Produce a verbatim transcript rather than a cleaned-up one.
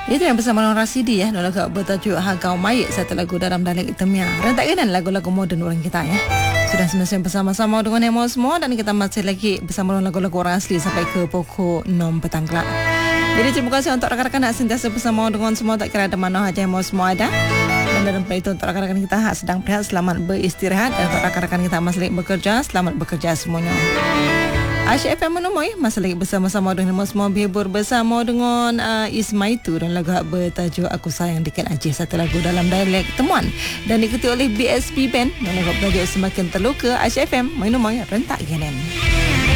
Itu yang bersama dengan Rasidi ya. Lagu bertajuk Hakau Mayit, satu lagu dalam dialek Temia. Rentak kan lagu-lagu moden orang kita ya. Sudah semestinya bersama-sama dengan Emo semua, dan kita masih lagi bersama dengan lagu-lagu orang asli sampai ke pukul enam petang kelak. Jadi terima kasih untuk rakan-rakan yang sentiasa bersama dengan semua, tak kira ada mana saja Emo semua ada. Dan dalam itu untuk rakan-rakan kita yang sedang berehat, selamat beristirahat. Dan untuk rakan-rakan kita masih lagi bekerja, selamat bekerja semuanya. Asyik F M menemui masih lagi bersama-sama dengan semua, berhibur bersama dengan uh, Ismaitu dan lagu bertajuk Aku Sayang Dikit Aceh, satu lagu dalam dialek Temuan, dan diikuti oleh B S P Band dan lagu bertajuk Semakin Terluka. Asyik F M menemui rentak genen.